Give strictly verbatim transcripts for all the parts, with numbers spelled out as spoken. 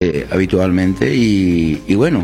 eh, habitualmente y, y bueno,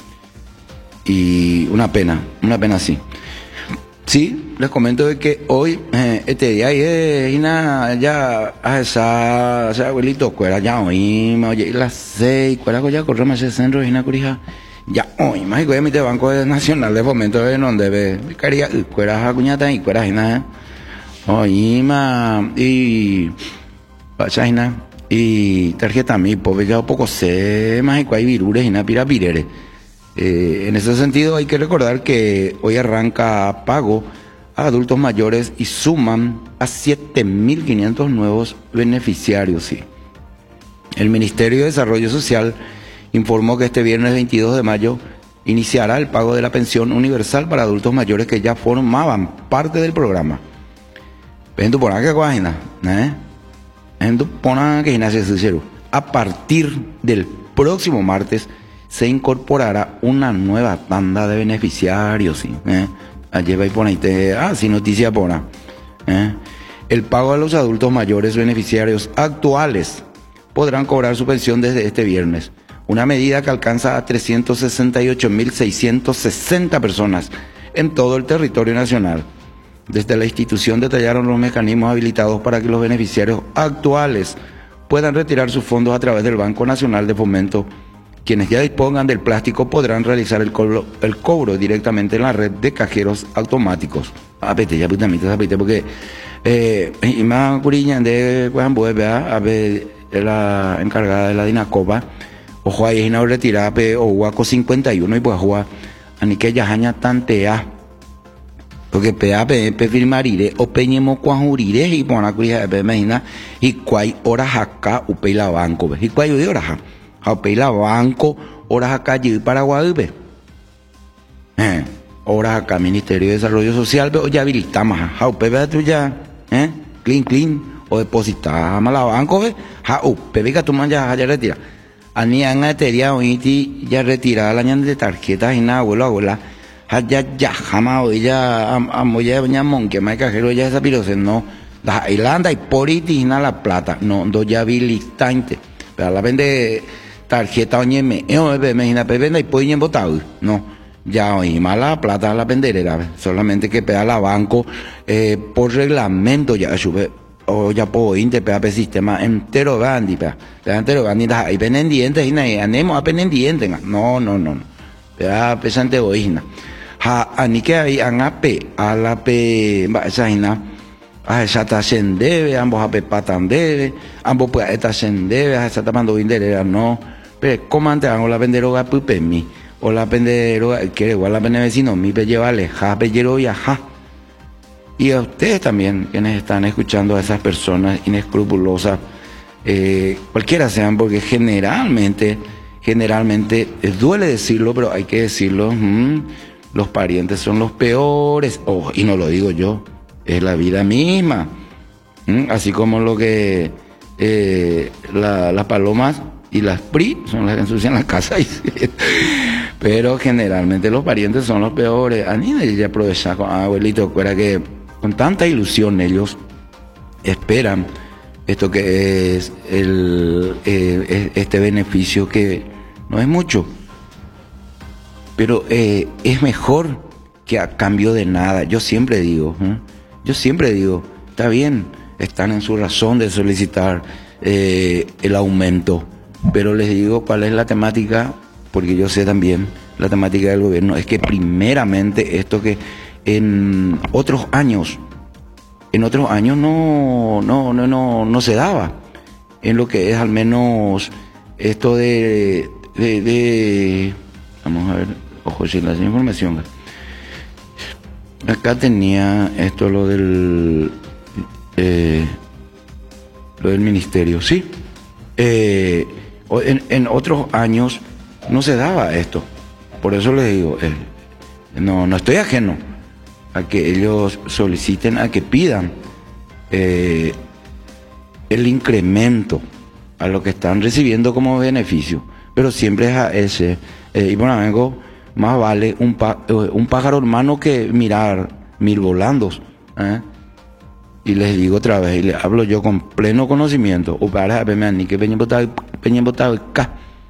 y una pena, una pena sí. Sí, les comento de que hoy, eh, este día, es una, ya, a esa, o sea, abuelito, cuera, ya hoy, me oye, las seis, cuera, ya corremos ese centro, y una curija, ya hoy, más y cuera, mi Banco Nacional de Fomento de donde ve, caría, cuera, acuñata y cuera, y nada, hoy, ma, y, pachina, y tarjeta mi, pues ya poco sé, más y cuera, y virures, y na, pira, pirere. Eh, en ese sentido hay que recordar que hoy arranca pago a adultos mayores y suman a siete mil quinientos nuevos beneficiarios. Sí. El Ministerio de Desarrollo Social informó que este viernes veintidós de mayo iniciará el pago de la pensión universal para adultos mayores que ya formaban parte del programa. A partir del próximo martes se incorporará una nueva tanda de beneficiarios. ¿Sí? ¿Eh? Allí va y pone, ah, sí, noticia pone. ¿Eh? El pago a los adultos mayores beneficiarios actuales podrán cobrar su pensión desde este viernes. Una medida que alcanza a trescientos sesenta y ocho mil seiscientos sesenta personas en todo el territorio nacional. Desde la institución detallaron los mecanismos habilitados para que los beneficiarios actuales puedan retirar sus fondos a través del Banco Nacional de Fomento. Quienes ya dispongan del plástico podrán realizar el cobro, el cobro directamente en la red de cajeros automáticos. Apete, ya putamita, apete, porque eh, y más curiña de Cuajambue, vea, a ver, la encargada de la Dinacopa, ojo ahí, no retirada, pe, o guaco cincuenta y uno, y pues jugar, ani que ya jaña tantea, porque pea, pe, pe firmarire, o peñemo cuajurire, y pona curija, pe, imagina, y cuay horas acá, upe la banco, y cuay de horas acá. Jaupei la banco, horas acá y Paraguay, eh, horas acá Ministerio de Desarrollo Social, pero ya habilitamos, jaupei vea tú ya, eh, clean clean, o depositamos la banco, ve, jaupei vea tú man ya, ya retira, a ni han ateria oíti ya retira la ñan de tarjetas y nada, abuelo, abuela, ya ya jamás hoy ya, amo ya doña Monque, más cajero ya esa pirose, no, la Irlanda y por iti la plata, no, do ya habilitante, pero la vende tarjeta oñeme, eh, me imagina, venda y pueden votar, no, ya oí mala plata la penderera, solamente que pega la banco, eh, por reglamento ya sube, o ya puedo interpear el sistema entero grande, pega, entero grande, ahí pendientes, y nada, anemos a pendientes, no, no, no, no, pega pesante oína, ja, ani que ahí han ape, a la pe, esa hina, a esa tasen debe, ambos a pe patan debe, ambos pues a tasen debe, a esa tapando vinderera, no, pero como antes hago la penderoga pupe mi, o la penderoga, que igual la pende vecino, mi pe llevale, ja pellero y ajá. Y a ustedes también, quienes están escuchando a esas personas inescrupulosas, eh, cualquiera sean, porque generalmente, generalmente, eh, duele decirlo, pero hay que decirlo, mmm, los parientes son los peores, oh, y no lo digo yo, es la vida misma, ¿Mm? Así como lo que eh, la, las palomas y las P R I son las que ensucian la casa, y, pero generalmente los parientes son los peores. A mí me aprovechar con abuelito, fuera que con tanta ilusión ellos esperan esto que es el, eh, este beneficio que no es mucho, pero eh, es mejor que a cambio de nada. Yo siempre digo, ¿eh? yo siempre digo, está bien, están en su razón de solicitar eh, el aumento, pero les digo cuál es la temática, porque yo sé también la temática del gobierno, es que primeramente esto que en otros años, en otros años no, no, no, no, no se daba, en lo que es al menos esto de, de, de vamos a ver, ojo, si la información, acá tenía esto lo del, eh, lo del ministerio, sí, eh, En, en otros años no se daba esto. Por eso les digo, eh, no, no estoy ajeno a que ellos soliciten, a que pidan eh, el incremento a lo que están recibiendo como beneficio. Pero siempre es a ese. Eh, y bueno, vengo, más vale un, pa, un pájaro hermano que mirar mil volandos. ¿eh? Y les digo otra vez, y les hablo yo con pleno conocimiento, o para ni que peña botado, peña botado,